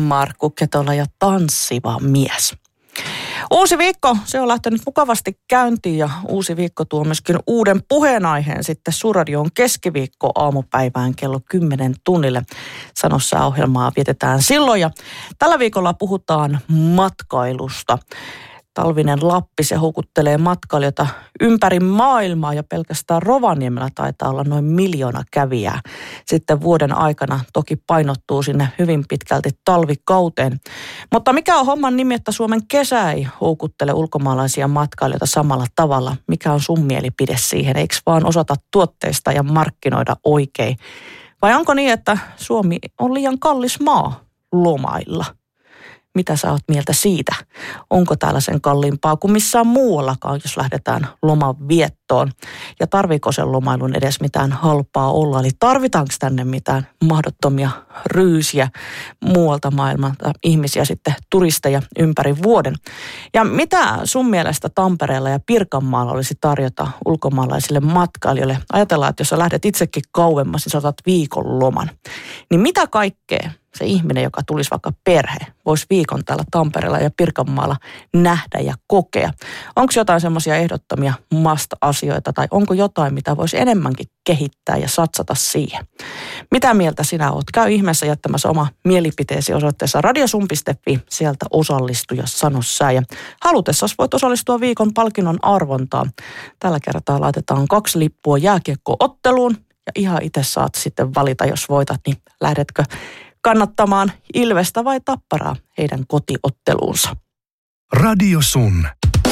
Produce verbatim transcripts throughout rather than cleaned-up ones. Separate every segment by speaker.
Speaker 1: Markku Ketola ja Tanssiva mies. Uusi viikko, se on lähtenyt mukavasti käyntiin ja uusi viikko tuo myöskin uuden puheenaiheen sitten Suurradion keskiviikko aamupäivään kello kymmenen tunnille. Sanossa ohjelmaa vietetään silloin ja tällä viikolla puhutaan matkailusta. Talvinen Lappi, se houkuttelee matkailijoita ympäri maailmaa ja pelkästään Rovaniemellä taitaa olla noin miljoona kävijää. Sitten vuoden aikana toki painottuu sinne hyvin pitkälti talvikauteen. Mutta mikä on homman nimi, että Suomen kesä ei houkuttele ulkomaalaisia matkailijoita samalla tavalla? Mikä on sun mielipide siihen? Eikö vaan osata tuotteista ja markkinoida oikein? Vai onko niin, että Suomi on liian kallis maa lomailla? Mitä sä oot mieltä siitä? Onko täällä sen kalliimpaa kuin missään muuallakaan, jos lähdetään loman viettoon? Ja tarviiko sen lomailun edes mitään halpaa olla? Eli tarvitaanko tänne mitään mahdottomia ryysiä muualta maailmalta ihmisiä sitten turisteja ympäri vuoden? Ja mitä sun mielestä Tampereella ja Pirkanmaalla olisi tarjota ulkomaalaisille matkailijoille? Ajatellaan, että jos sä lähdet itsekin kauemmas, niin sä otat viikon loman. Niin mitä kaikkea se ihminen, joka tulisi vaikka perhe, voisi viikon täällä Tampereella ja Pirkanmaalla nähdä ja kokea? Onko jotain semmoisia ehdottomia must-asioita tai onko jotain, mitä voisi enemmänkin kehittää ja satsata siihen? Mitä mieltä sinä oot? Käy ihmeessä jättämässä oma mielipiteesi osoitteessa radiosum piste fi. Sieltä osallistu ja sano sä. Ja halutessasi voit osallistua viikon palkinnon arvontaan. Tällä kertaa laitetaan kaksi lippua jääkiekko-otteluun ja ihan itse saat sitten valita, jos voitat, niin lähdetkö kannattamaan Ilvestä vai Tapparaa heidän kotiotteluunsa.
Speaker 2: Radio Sun.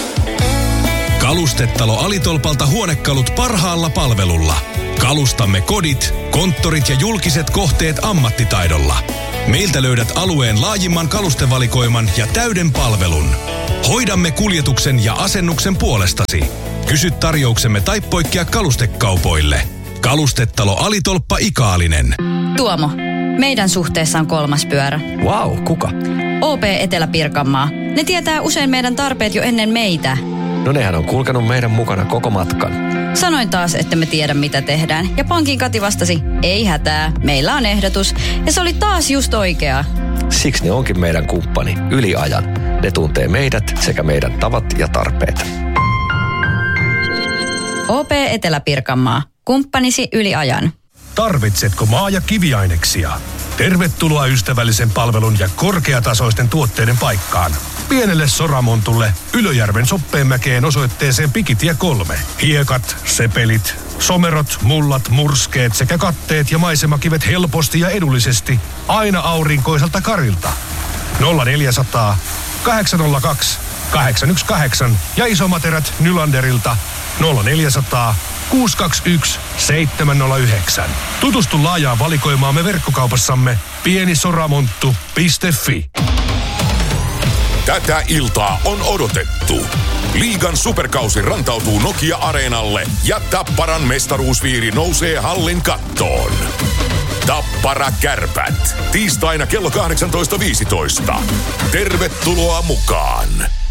Speaker 2: Kalustetalo Alitolpalta huonekalut parhaalla palvelulla. Kalustamme kodit, konttorit ja julkiset kohteet ammattitaidolla. Meiltä löydät alueen laajimman kalustevalikoiman ja täyden palvelun. Hoidamme kuljetuksen ja asennuksen puolestasi. Kysy tarjouksemme tai poikkea kalustekaupoille. Kalustetalo Alitolppa Ikaalinen.
Speaker 3: Tuomo, meidän suhteessa on kolmas pyörä.
Speaker 4: Vau, wow, kuka?
Speaker 3: O P Etelä-Pirkanmaa. Ne tietää usein meidän tarpeet jo ennen meitä.
Speaker 4: No nehän on kulkenut meidän mukana koko matkan.
Speaker 3: Sanoin taas, että me tiedä mitä tehdään. Ja pankin Kati vastasi, ei hätää, meillä on ehdotus. Ja se oli taas just oikea.
Speaker 4: Siksi ne onkin meidän kumppani, yli ajan. Ne tuntee meidät sekä meidän tavat ja tarpeet.
Speaker 3: O P Etelä-Pirkanmaa. Kumppanisi yli ajan.
Speaker 2: Tarvitsetko maa- ja kiviaineksia? Tervetuloa ystävällisen palvelun ja korkeatasoisten tuotteiden paikkaan. Pienelle Soramontulle Ylöjärven Soppeenmäkeen osoitteeseen Pikitie kolme. Hiekat, sepelit, somerot, mullat, murskeet sekä katteet ja maisemakivet helposti ja edullisesti aina aurinkoiselta karilta. nolla neljäsataa, kahdeksan nolla kaksi, kahdeksan yksi kahdeksan ja isommat erät Nylanderilta nolla neljäsataa, kuusi kaksi yksi, seitsemän nolla yhdeksän. Tutustu laajaan valikoimaamme verkkokaupassamme pienisoramonttu piste fi.
Speaker 5: Tätä iltaa on odotettu. Liigan superkausi rantautuu Nokia-areenalle ja Tapparan mestaruusviiri nousee hallin kattoon. Tappara Kärpät. Tiistaina kello kahdeksantoista viisitoista. Tervetuloa mukaan.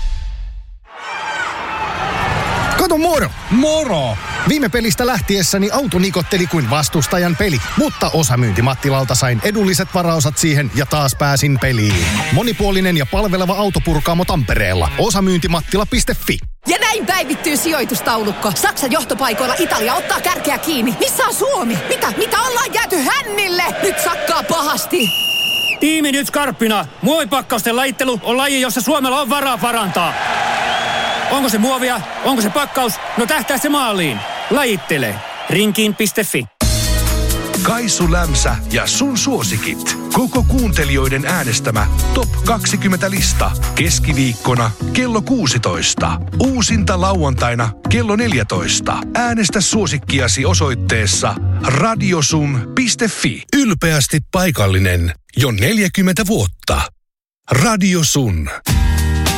Speaker 6: Kato moro! Moro! Viime pelistä lähtiessäni auto nikotteli kuin vastustajan peli, mutta osamyynti Mattilalta sain edulliset varaosat siihen ja taas pääsin peliin. Monipuolinen ja palveleva autopurkaamo Tampereella. osamyyntimattila piste fi.
Speaker 7: Ja näin päivittyy sijoitustaulukko. Saksan johtopaikoilla Italia ottaa kärkeä kiinni. Missä on Suomi? Mitä? Mitä ollaan jääty hännille? Nyt sakkaa pahasti.
Speaker 8: Tiimi nyt skarppina. Muovipakkausten lajittelu on laji, jossa Suomella on varaa parantaa. Onko se muovia? Onko se pakkaus? No tähtää se maaliin. Lajittele. Rinkiin piste fi.
Speaker 2: Kaisu Lämsä ja sun suosikit. Koko kuuntelijoiden äänestämä Top kaksikymmentä-lista. Keskiviikkona kello kuusitoista. Uusinta lauantaina kello neljätoista. Äänestä suosikkiasi osoitteessa radiosum piste fi. Ylpeästi paikallinen jo neljäkymmentä vuotta. Radio Sun.